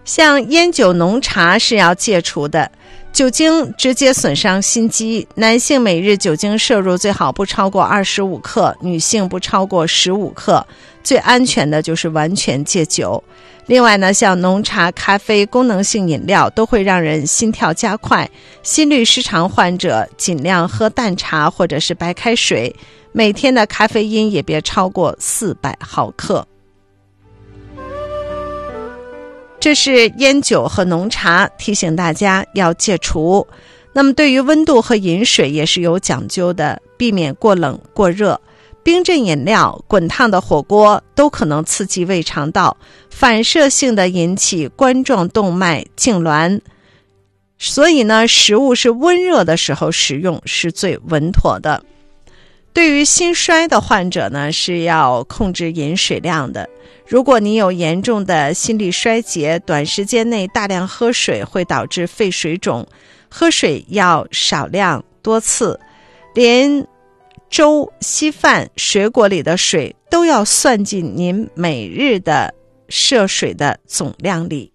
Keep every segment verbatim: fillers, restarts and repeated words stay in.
像烟酒浓茶是要戒除的，酒精直接损伤心肌，男性每日酒精摄入最好不超过二十五克，女性不超过十五克，最安全的就是完全戒酒。另外呢，像浓茶、咖啡、功能性饮料都会让人心跳加快，心律失常患者尽量喝淡茶或者是白开水，每天的咖啡因也别超过四百毫克。这是烟酒和浓茶，提醒大家要戒除。那么对于温度和饮水也是有讲究的，避免过冷过热。冰镇饮料、滚烫的火锅都可能刺激胃肠道，反射性的引起冠状动脉痉挛。所以呢，食物是温热的时候食用是最稳妥的。对于心衰的患者呢，是要控制饮水量的。如果你有严重的心力衰竭，短时间内大量喝水会导致肺水肿，喝水要少量多次，连粥、稀饭、水果里的水都要算进您每日的摄水的总量里。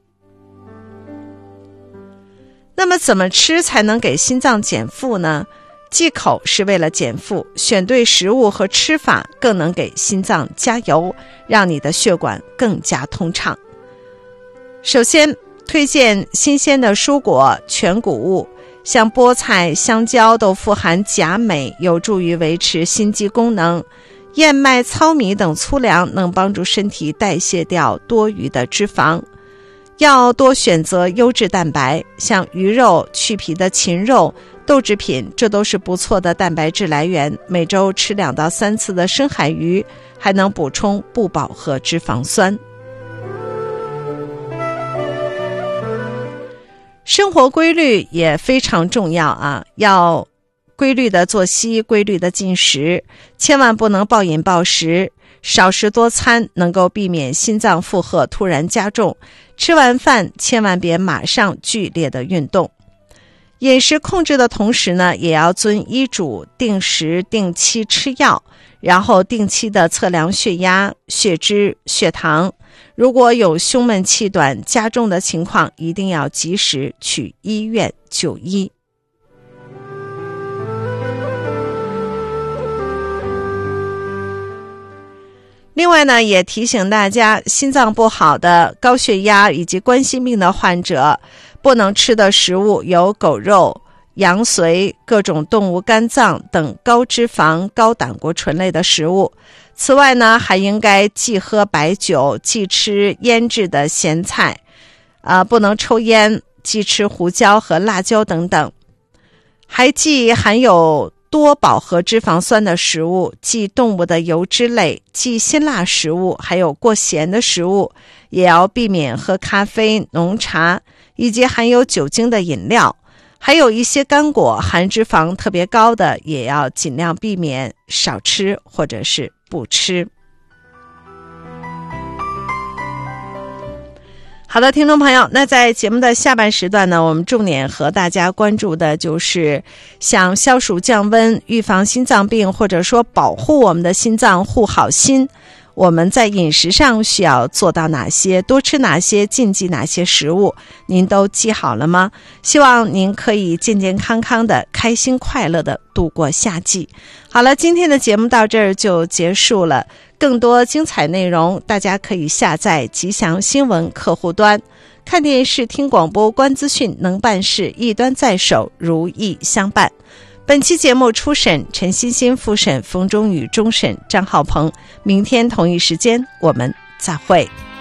那么怎么吃才能给心脏减负呢？忌口是为了减负，选对食物和吃法更能给心脏加油，让你的血管更加通畅。首先推荐新鲜的蔬果、全谷物，像菠菜、香蕉都富含钾镁，有助于维持心肌功能。燕麦、糙米等粗粮能帮助身体代谢掉多余的脂肪。要多选择优质蛋白，像鱼肉、去皮的禽肉、豆制品，这都是不错的蛋白质来源。每周吃两到三次的深海鱼，还能补充不饱和脂肪酸。生活规律也非常重要啊，要规律的作息，规律的进食，千万不能暴饮暴食，少食多餐，能够避免心脏负荷突然加重。吃完饭千万别马上剧烈的运动。饮食控制的同时呢，也要遵医嘱，定时定期吃药，然后定期的测量血压、血脂、血糖。如果有胸闷气短加重的情况，一定要及时去医院就医。另外呢，也提醒大家，心脏不好的、高血压以及冠心病的患者，不能吃的食物有狗肉、羊髓、各种动物肝脏等高脂肪、高胆固醇类的食物。此外呢，还应该忌喝白酒，忌吃腌制的咸菜，啊、呃，不能抽烟，忌吃胡椒和辣椒等等。还忌含有多饱和脂肪酸的食物，忌动物的油脂类，忌辛辣食物，还有过咸的食物，也要避免喝咖啡、浓茶以及含有酒精的饮料。还有一些干果含脂肪特别高的，也要尽量避免，少吃或者是不吃。好的，听众朋友，那在节目的下半时段呢，我们重点和大家关注的就是像消暑降温、预防心脏病，或者说保护我们的心脏、护好心，我们在饮食上需要做到哪些，多吃哪些，禁忌哪些食物，您都记好了吗？希望您可以健健康康的、开心快乐的度过夏季。好了，今天的节目到这儿就结束了。更多精彩内容，大家可以下载吉祥新闻客户端，看电视、听广播、观资讯，能办事，一端在手，如意相伴。本期节目初审陈欣欣，复审冯中宇，终审张浩鹏。明天同一时间我们再会。